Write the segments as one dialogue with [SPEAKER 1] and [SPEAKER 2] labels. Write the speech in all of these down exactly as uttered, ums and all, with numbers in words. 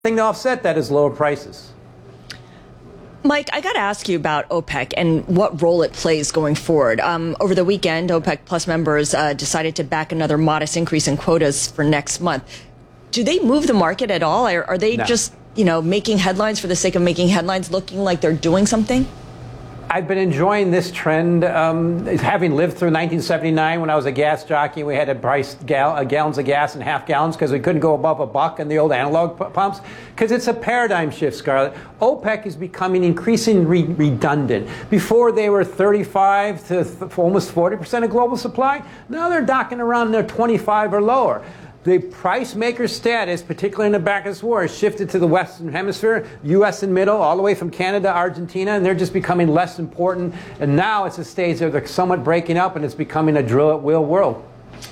[SPEAKER 1] thing to offset that is lower prices.
[SPEAKER 2] Mike, I got to ask you about OPEC and what role it plays going forward. Um, over the weekend, OPEC Plus members uh, decided to back another modest increase in quotas for next month. Do they move the market at all? Or are they no. just, you know, making headlines for the sake of making headlines, looking like they're doing something?
[SPEAKER 1] I've been enjoying this trend, um, having lived through nineteen seventy-nine when I was a gas jockey. We had to price gal uh, gallons of gas in half gallons because we couldn't go above a buck in the old analog p- pumps. Because it's a paradigm shift, Scarlett. OPEC is becoming increasingly re- redundant. Before they were thirty-five to th- almost forty percent of global supply. Now they're docking around their twenty-five or lower. The price maker status, particularly in the back of this war, has shifted to the Western Hemisphere, U S and middle, all the way from Canada, Argentina, and they're just becoming less important. And now it's a stage where they're somewhat breaking up, and it's becoming a drill at will world.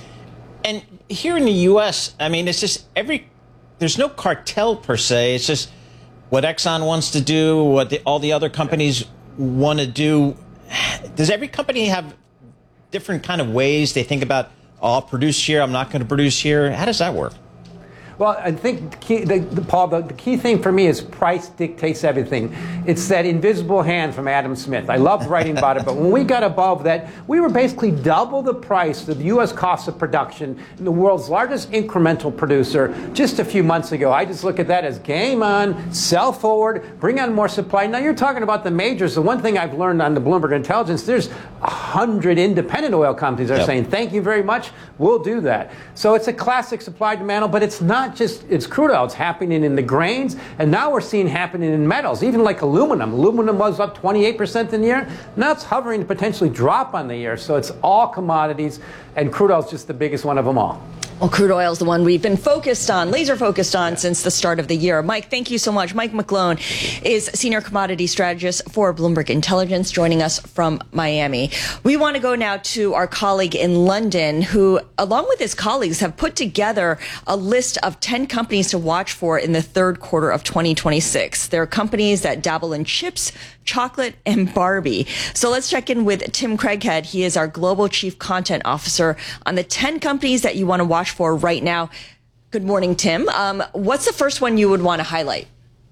[SPEAKER 3] And here in the U S, I mean, it's just every, there's no cartel per se. It's just what Exxon wants to do, what the, all the other companies want to do. Does every company have different kind of ways they think about, oh, I'll produce here, I'm not going to produce here? How does that work?
[SPEAKER 1] Well, I think, the key, the, the, Paul, the, the key thing for me is price dictates everything. It's that invisible hand from Adam Smith. I loved writing about it, but when we got above that, we were basically double the price of the U S cost of production in the world's largest incremental producer just a few months ago. I just look at that as game on, sell forward, bring on more supply. Now, you're talking about the majors. The one thing I've learned on the Bloomberg Intelligence, there's a hundred independent oil companies that are yep. saying, thank you very much, we'll do that. So it's a classic supply-demand, but it's not just it's crude oil. It's happening in the grains, and now we're seeing happening in metals, even like aluminum. Aluminum was up twenty-eight percent in the year. Now it's hovering to potentially drop on the year. So it's all commodities, and crude oil is just the biggest one of them all.
[SPEAKER 2] Well, crude oil is the one we've been focused on, laser focused on, yeah. since the start of the year. Mike, thank you so much. Mike McClone is Senior Commodity Strategist for Bloomberg Intelligence, joining us from Miami. We want to go now to our colleague in London, who, along with his colleagues, have put together a list of ten companies to watch for in the third quarter of twenty twenty-six. There are companies that dabble in chips, chocolate, and Barbie. So let's check in with Tim Craighead. He is our Global Chief Content Officer on the ten companies that you want to watch for right now. Good morning, Tim. Um, what's the first one you would want to highlight?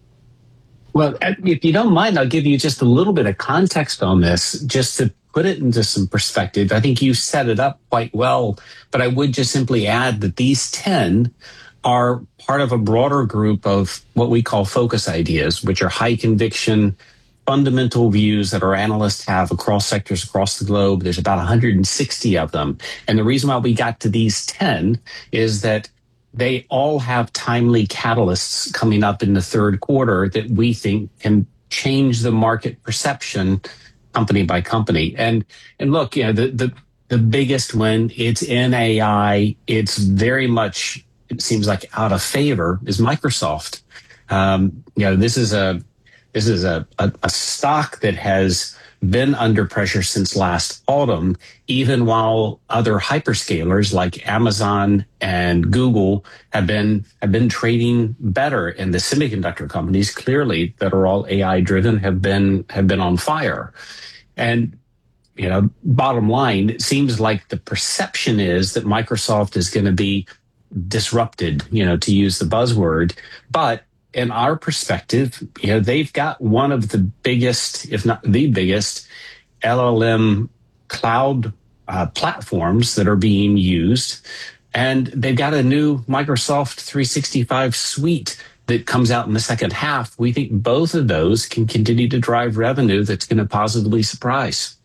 [SPEAKER 4] Well, if you don't mind, I'll give you just a little bit of context on this, just to put it into some perspective. I think you set it up quite well, but I would just simply add that these ten are part of a broader group of what we call focus ideas, which are high conviction, fundamental views that our analysts have across sectors across the globe. There's about one hundred sixty of them. And the reason why we got to these ten is that they all have timely catalysts coming up in the third quarter that we think can change the market perception company by company. And and look, you know, the the, the biggest one, it's in A I. It's very much, it seems like, out of favor is Microsoft. Um, you know, this is a This is a, a, a stock that has been under pressure since last autumn, even while other hyperscalers like Amazon and Google have been have been trading better. And the semiconductor companies, clearly, that are all A I driven, have been have been on fire. And you know, bottom line, it seems like the perception is that Microsoft is going to be disrupted, you know, to use the buzzword, but in our perspective, you know, they've got one of the biggest, if not the biggest, L L M cloud uh, platforms that are being used. And they've got a new Microsoft three sixty-five suite that comes out in the second half. We think both of those can continue to drive revenue that's going to positively surprise.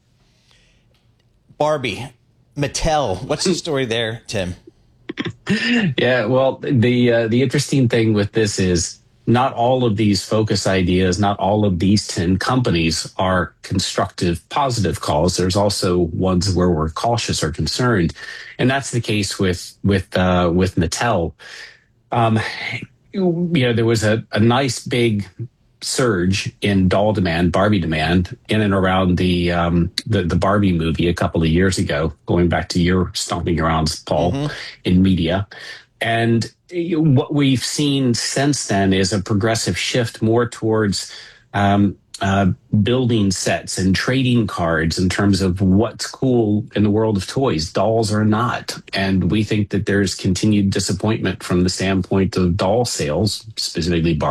[SPEAKER 3] Barbie, Mattel, what's the story there, Tim?
[SPEAKER 4] Yeah, well, the uh, the interesting thing with this is, not all of these focus ideas, not all of these ten companies are constructive, positive calls. There's also ones where we're cautious or concerned. And that's the case with, with, uh, with Mattel. Um, you know, there was a, a nice big surge in doll demand, Barbie demand, in and around the, um, the, the Barbie movie a couple of years ago, going back to your stomping around, Paul, mm-hmm. in media. And what we've seen since then is a progressive shift more towards um, uh, building sets and trading cards in terms of what's cool in the world of toys. Dolls are not. And we think that there's continued disappointment from the standpoint of doll sales, specifically Barbie.